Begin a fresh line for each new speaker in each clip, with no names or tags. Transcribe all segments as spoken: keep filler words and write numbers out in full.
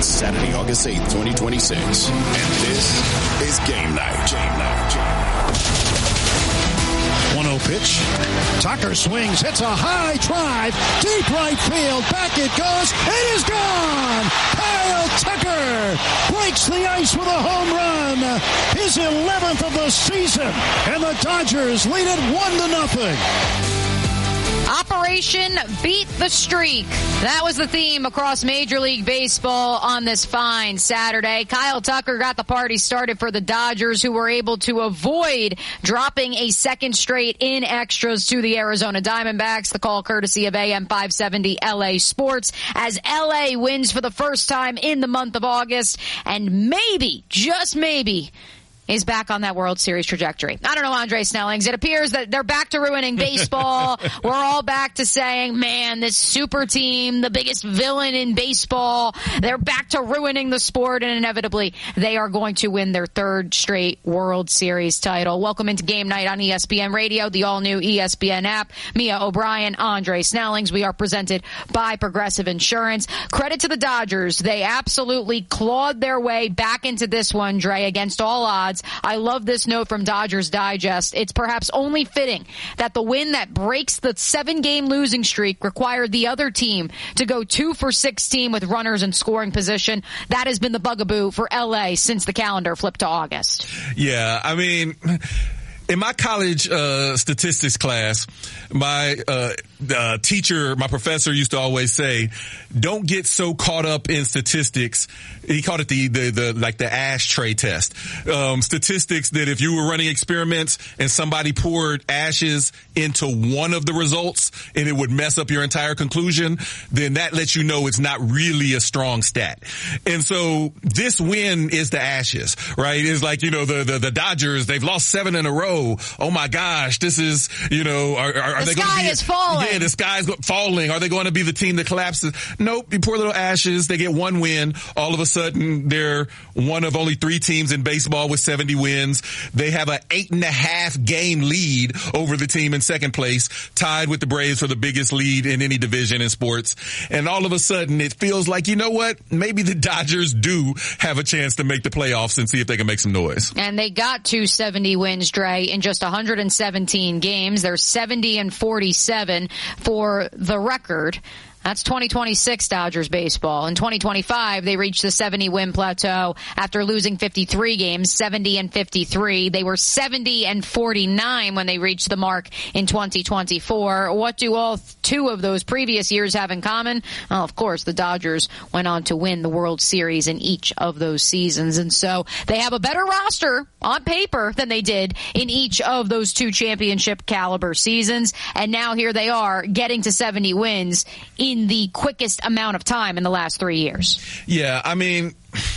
Saturday, August eighth, twenty twenty-six. And this is Game Night. Game Night.
one oh pitch. Tucker swings, hits a high drive, deep right field. Back it goes. It is gone. Kyle Tucker breaks the ice with a home run. His eleventh of the season. And the Dodgers lead it one to nothing.
Operation Beat the Streak. That was the theme across Major League Baseball on this fine Saturday. Kyle Tucker got the party started for the Dodgers, who were able to avoid dropping a second straight in extras to the Arizona Diamondbacks. The call courtesy of A M five seventy L A Sports, as L A wins for the first time in the month of August, and maybe, just maybe, is back on that World Series trajectory. I don't know, Andre Snellings. It appears that they're back to ruining baseball. We're all back to saying, man, this super team, the biggest villain in baseball, they're back to ruining the sport, and inevitably they are going to win their third straight World Series title. Welcome into Game Night on E S P N Radio, the all-new E S P N app. Mia O'Brien, Andre Snellings. We are presented by Progressive Insurance. Credit to the Dodgers. They absolutely clawed their way back into this one, Dre, against all odds. I love this note from Dodgers Digest. It's perhaps only fitting that the win that breaks the seven-game losing streak required the other team to go two for sixteen with runners in scoring position. That has been the bugaboo for L A since the calendar flipped to August.
Yeah, I mean, in my college uh statistics class, my uh, uh teacher, my professor used to always say, don't get so caught up in statistics. He called it the, the, the, like the ashtray test. Um, statistics that if you were running experiments and somebody poured ashes into one of the results and it would mess up your entire conclusion, then that lets you know it's not really a strong stat. And so this win is the ashes, right? It's like, you know, the, the, the Dodgers, they've lost seven in a row. Oh my gosh, this is, you know, are, are, are
the
they going to be?
The sky is falling.
Yeah, the sky's falling. Are they going to be the team that collapses? Nope. You pour little ashes. They get one win. All of a sudden, they're one of only three teams in baseball with seventy wins. They have an eight and a half game lead over the team in second place, tied with the Braves for the biggest lead in any division in sports. And all of a sudden, it feels like, you know what? Maybe the Dodgers do have a chance to make the playoffs and see if they can make some noise.
And they got to seventy wins, Dre, in just one hundred seventeen games. They're seventy and forty-seven for the record. That's twenty twenty-six Dodgers baseball. In twenty twenty-five, they reached the seventy win plateau after losing fifty-three games, seventy and fifty-three. They were seventy and forty-nine when they reached the mark in twenty twenty-four. What do all two of those previous years have in common? Well, of course, the Dodgers went on to win the World Series in each of those seasons. And so they have a better roster on paper than they did in each of those two championship caliber seasons. And now here they are getting to seventy wins in the quickest amount of time in the last three years.
Yeah, I mean,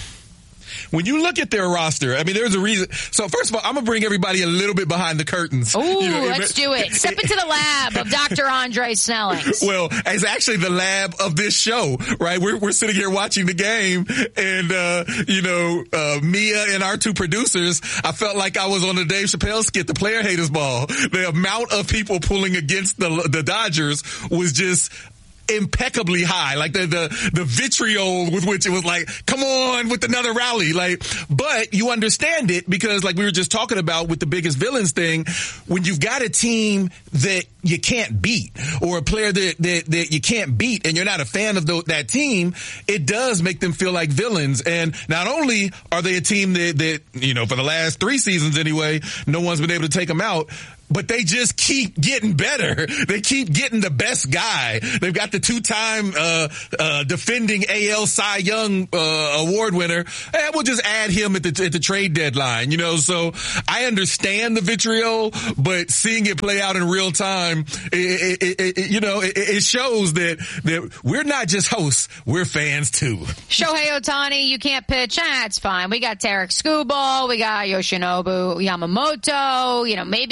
when you look at their roster, I mean, there's a reason. So first of all, I'm going to bring everybody a little bit behind the curtains.
Ooh,
you know,
let's do it. Step into the lab of Doctor Andre Snellings.
Well, it's actually the lab of this show, right? We're, we're sitting here watching the game, and, uh, you know, uh, Mia and our two producers, I felt like I was on the Dave Chappelle skit, The Player Haters Ball. The amount of people pulling against the, the Dodgers was just impeccably high, like the, the, the vitriol with which it was like, come on with another rally. Like, but you understand it because like we were just talking about with the biggest villains thing, when you've got a team that you can't beat or a player that, that, that you can't beat and you're not a fan of the, that team, it does make them feel like villains. And not only are they a team that, that, you know, for the last three seasons anyway, no one's been able to take them out, but they just keep getting better. They keep getting the best guy. They've got the two-time uh uh defending A L Cy Young uh award winner. And we'll just add him at the at the trade deadline, you know. So I understand the vitriol, but seeing it play out in real time, it, it, it, it, you know, it, it shows that that we're not just hosts, we're fans too.
Shohei Ohtani, you can't pitch. Ah, it's fine. We got Tarek Skubal, we got Yoshinobu Yamamoto, you know, maybe Blake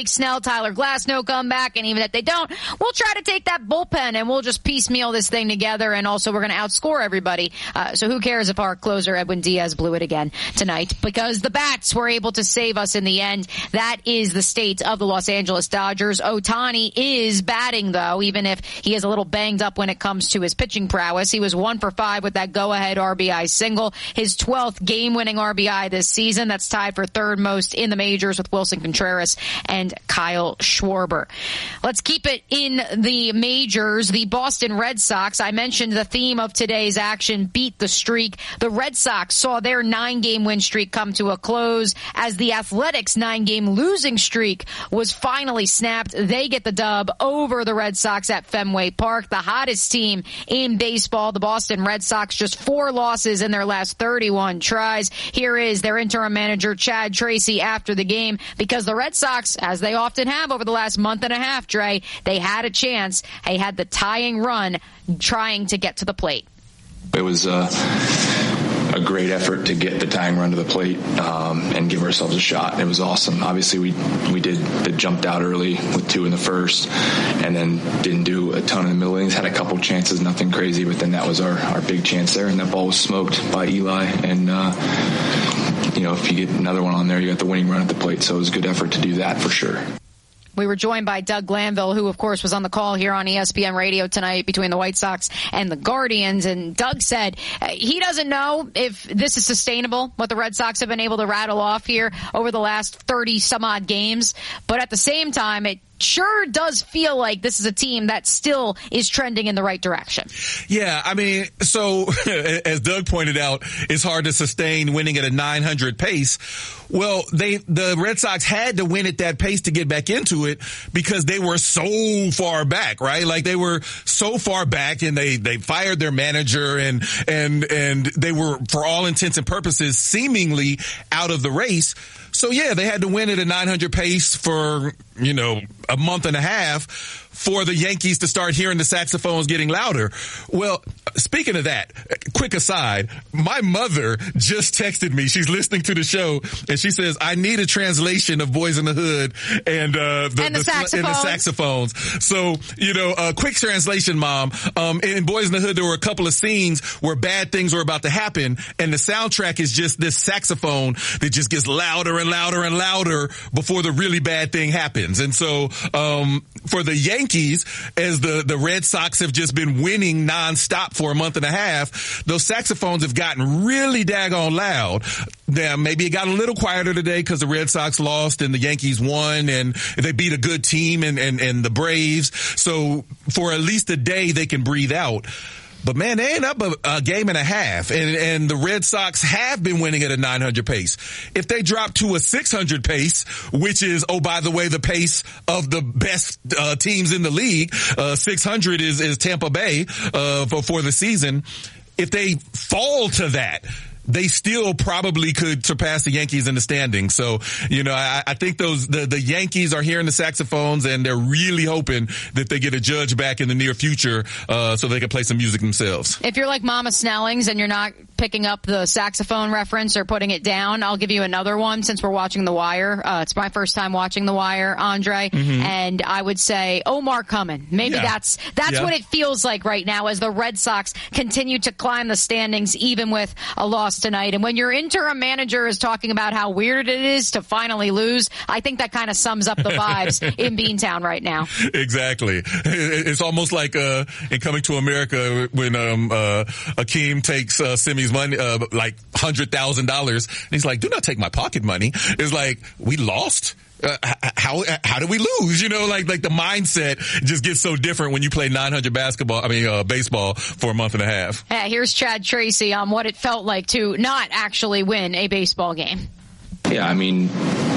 Blake Snell, Tyler Glasnow come back, and even if they don't, we'll try to take that bullpen and we'll just piecemeal this thing together, and also we're going to outscore everybody. Uh, so who cares if our closer, Edwin Diaz, blew it again tonight, because the bats were able to save us in the end. That is the state of the Los Angeles Dodgers. Ohtani is batting, though, even if he is a little banged up when it comes to his pitching prowess. He was one for five with that go-ahead R B I single, his twelfth game-winning R B I this season. That's tied for third most in the majors with Wilson Contreras and Kyle Schwarber. Let's keep it in the majors. The Boston Red Sox, I mentioned the theme of today's action, beat the streak. The Red Sox saw their nine-game win streak come to a close as the Athletics' nine-game losing streak was finally snapped. They get the dub over the Red Sox at Fenway Park, the hottest team in baseball. The Boston Red Sox, just four losses in their last thirty-one tries. Here is their interim manager, Chad Tracy, after the game, because the Red Sox, as they often have over the last month and a half, Dre, they had a chance. They had the tying run trying to get to the plate.
It was uh, a great effort to get the tying run to the plate um, and give ourselves a shot. It was awesome. Obviously, we we did the jumped out early with two in the first, and then didn't do a ton in the middle innings. Had a couple chances, nothing crazy, but then that was our, our big chance there, and that ball was smoked by Eli. And uh, you know, if you get another one on there, you got the winning run at the plate. So it was a good effort to do that for sure.
We were joined by Doug Glanville, who, of course, was on the call here on E S P N Radio tonight between the White Sox and the Guardians. And Doug said uh, he doesn't know if this is sustainable, what the Red Sox have been able to rattle off here over the last thirty-some-odd games. But at the same time, it sure does feel like this is a team that still is trending in the right direction.
Yeah, I mean, so as Doug pointed out, it's hard to sustain winning at a nine hundred pace. Well, they the Red Sox had to win at that pace to get back into it because they were so far back, right? Like they were so far back, and they they fired their manager, and and and they were, for all intents and purposes, seemingly out of the race. So yeah, they had to win at a nine hundred pace for, you know, a month and a half for the Yankees to start hearing the saxophones getting louder. Well, speaking of that, quick aside, my mother just texted me. She's listening to the show, and she says, I need a translation of Boys in the Hood and, uh, the,
and, the,
the,
saxophones.
and the saxophones. So, you know, uh, quick translation, Mom. Um, in Boys in the Hood, there were a couple of scenes where bad things were about to happen, and the soundtrack is just this saxophone that just gets louder and louder and louder before the really bad thing happens. And so, um, for the Yankees, as the, the Red Sox have just been winning nonstop for a month and a half, those saxophones have gotten really daggone loud. Now, maybe it got a little quieter today because the Red Sox lost and the Yankees won, and they beat a good team and, and, and the Braves. So for at least a day, they can breathe out. But man, they ain't up a, a game and a half, and, and the Red Sox have been winning at a nine hundred pace. If they drop to a six hundred pace, which is, oh, by the way, the pace of the best uh, teams in the league, uh, six hundred is, is Tampa Bay uh, for, for the season. If they fall to that, they still probably could surpass the Yankees in the standings. So, you know, I, I think those the, the Yankees are hearing the saxophones, and they're really hoping that they get a judge back in the near future uh, so they can play some music themselves.
If you're like Mama Snellings and you're not picking up the saxophone reference or putting it down, I'll give you another one since we're watching The Wire. Uh, it's my first time watching The Wire, Andre, mm-hmm. and I would say Omar Cummin. Maybe yeah. that's that's yeah. what it feels like right now as the Red Sox continue to climb the standings even with a loss tonight. And when your interim manager is talking about how weird it is to finally lose, I think that kind of sums up the vibes in Beantown right now. Exactly.
It's almost like uh, in Coming to America when um, uh, Akeem takes uh, Simi's money, uh, like one hundred thousand dollars, and he's like, do not take my pocket money. It's like, we lost? Uh, how how do we lose? You know, like like the mindset just gets so different when you play nine hundred basketball. I mean, uh, baseball for a month and a half.
Yeah, here's Chad Tracy on what it felt like to not actually win a baseball game.
Yeah, I mean,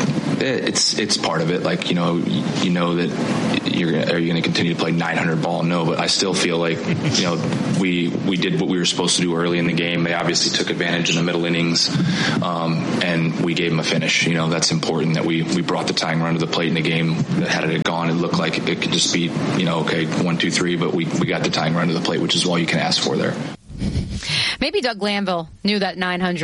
it's it's part of it. Like, you know, you know that you're are you going to continue to play nine hundred ball? No, but I still feel like, you know, we we did what we were supposed to do early in the game. They obviously took advantage in the middle innings, um, and we gave them a finish. You know, that's important that we we brought the tying run to the plate in the game. Had it gone, it looked like it could just be, you know, okay, one, two, three, but we we got the tying run to the plate, which is all you can ask for there.
Maybe Doug Glanville knew that nine hundred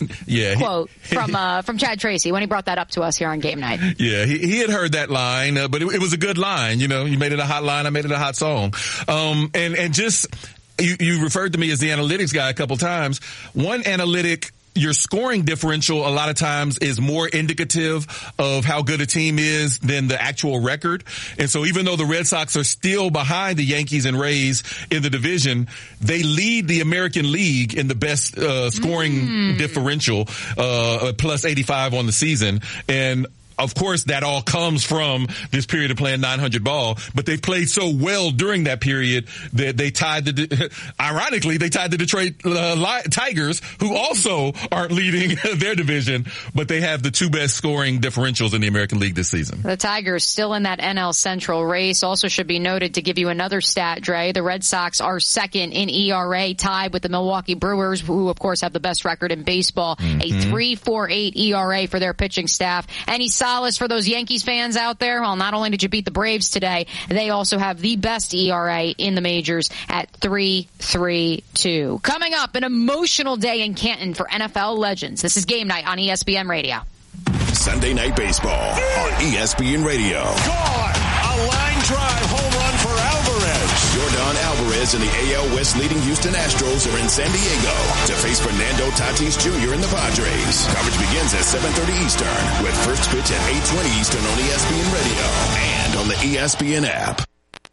yeah,
quote
he,
from uh, from Chad Tracy when he brought that up to us here on Game Night.
Yeah, he, he had heard that line, uh, but it, it was a good line. You know, you made it a hot line, I made it a hot song. Um, and, and just, you, you referred to me as the analytics guy a couple times. One analytic, your scoring differential a lot of times is more indicative of how good a team is than the actual record. And so even though the Red Sox are still behind the Yankees and Rays in the division, they lead the American League in the best uh, scoring mm. differential, uh, plus eighty-five on the season. And of course, that all comes from this period of playing nine hundred ball, but they've played so well during that period that they tied the, ironically, they tied the Detroit uh, Tigers, who also aren't leading their division, but they have the two best scoring differentials in the American League this season.
The Tigers still in that N L Central race. Also should be noted, to give you another stat, Dre, the Red Sox are second in E R A, tied with the Milwaukee Brewers, who of course have the best record in baseball, mm-hmm. a three point four eight E R A for their pitching staff. Any solace for those Yankees fans out there? Well, not only did you beat the Braves today, they also have the best E R A in the majors at three point three two. Coming up, an emotional day in Canton for N F L legends. This is Game Night on E S P N Radio.
Sunday Night Baseball on E S P N Radio.
Gone! A line drive home run for Alvarez.
Yordan Alvarez and the A L West leading Houston Astros are in San Diego to face Fernando Tatis Junior and the Padres. Coverage begins at seven thirty Eastern with first pitch at eight twenty Eastern on E S P N Radio and on the E S P N app.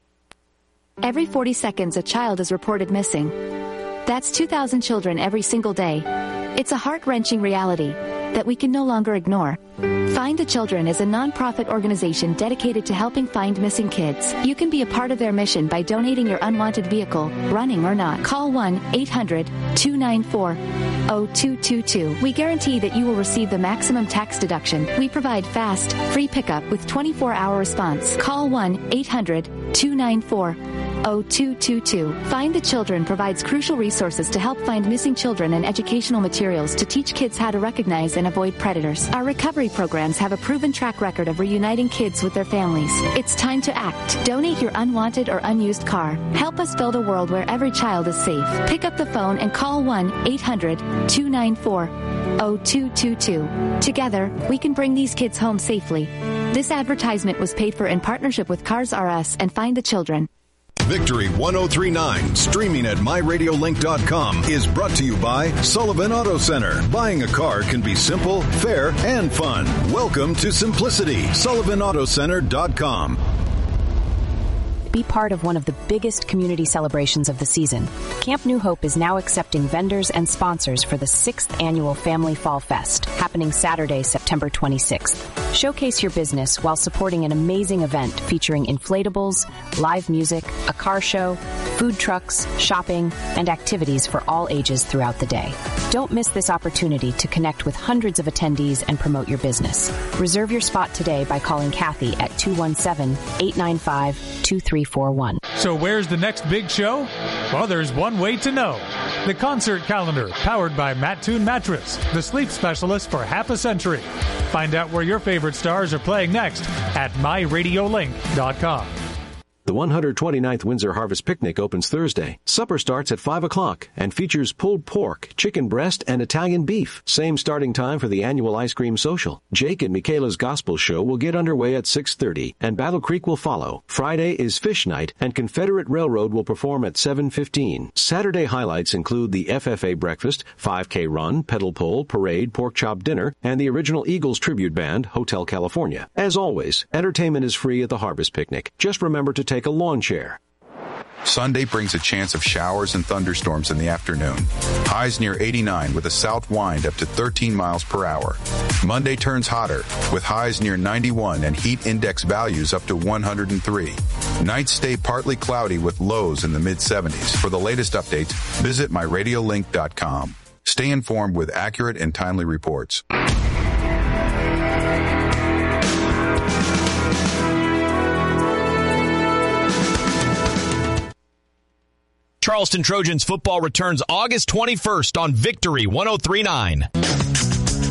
Every forty seconds, a child is reported missing. That's two thousand children every single day. It's a heart-wrenching reality that we can no longer ignore. Find the Children is a non-profit organization dedicated to helping find missing kids. You can be a part of their mission by donating your unwanted vehicle, running or not. Call one eight hundred two nine four zero two two two. We guarantee that you will receive the maximum tax deduction. We provide fast, free pickup with twenty-four hour response. Call one eight hundred two nine four zero two two two. Find the Children provides crucial resources to help find missing children and educational materials to teach kids how to recognize and avoid predators. Our recovery programs have a proven track record of reuniting kids with their families. It's time to act. Donate your unwanted or unused car. Help us build a world where every child is safe. Pick up the phone and call one eight hundred two nine four zero two two two. Together, we can bring these kids home safely. This advertisement was paid for in partnership with Cars R Us and Find the Children.
Victory one oh three point nine, streaming at my radio link dot com, is brought to you by Sullivan Auto Center. Buying a car can be simple, fair, and fun. Welcome to simplicity. sullivan auto center dot com.
Be part of one of the biggest community celebrations of the season. Camp New Hope is now accepting vendors and sponsors for the sixth annual Family Fall Fest, happening Saturday, September twenty-sixth. Showcase your business while supporting an amazing event featuring inflatables, live music, a car show, food trucks, shopping, and activities for all ages throughout the day. Don't miss this opportunity to connect with hundreds of attendees and promote your business. Reserve your spot today by calling Kathy at two one seven, eight nine five, two three four one.
So where's the next big show? Well, there's one way to know. The concert calendar, powered by Mattoon Mattress, the sleep specialist for half a century. Find out where your favorite stars are playing next at my radio link dot com.
The one hundred twenty-ninth Windsor Harvest Picnic opens Thursday. Supper starts at five o'clock and features pulled pork, chicken breast, and Italian beef. Same starting time for the annual ice cream social. Jake and Michaela's Gospel Show will get underway at six thirty, and Battle Creek will follow. Friday is Fish Night, and Confederate Railroad will perform at seven fifteen. Saturday highlights include the F F A breakfast, five K run, pedal pull, parade, pork chop dinner, and the original Eagles tribute band, Hotel California. As always, entertainment is free at the Harvest Picnic. Just remember to take a lawn chair.
Sunday brings a chance of showers and thunderstorms in the afternoon. Highs near eighty-nine with a south wind up to thirteen miles per hour. Monday turns hotter with highs near ninety-one and heat index values up to one hundred three. Nights stay partly cloudy with lows in the mid seventies. For the latest updates, visit my radio link dot com. Stay informed with accurate and timely reports.
Charleston Trojans football returns August twenty-first on Victory one oh three point nine.